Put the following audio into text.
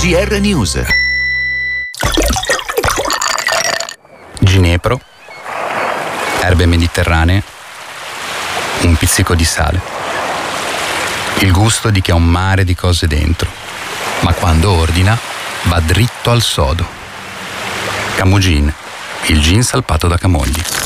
GR News. Ginepro, erbe mediterranee, un pizzico di sale. Il gusto di chi ha un mare di cose dentro, ma quando ordina va dritto al sodo. Camugin, il gin salpato da Camogli.